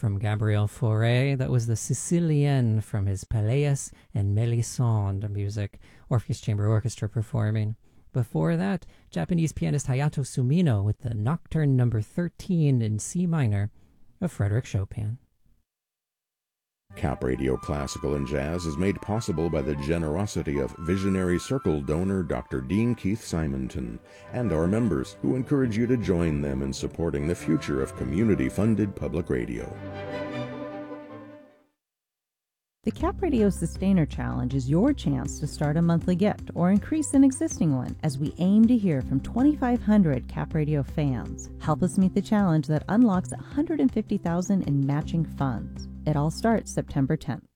from Gabriel Fauré. That was the Sicilienne from his Pelléas and Mélisande music, Orpheus Chamber Orchestra performing. Before that, Japanese pianist Hayato Sumino with the Nocturne No. 13 in C minor of Frédéric Chopin. Cap Radio Classical and Jazz is made possible by the generosity of Visionary Circle donor Dr. Dean Keith Simonton and our members, who encourage you to join them in supporting the future of community-funded public radio. The Cap Radio Sustainer Challenge is your chance to start a monthly gift or increase an existing one as we aim to hear from 2,500 Cap Radio fans. Help us meet the challenge that unlocks $150,000 in matching funds. It all starts September 10th.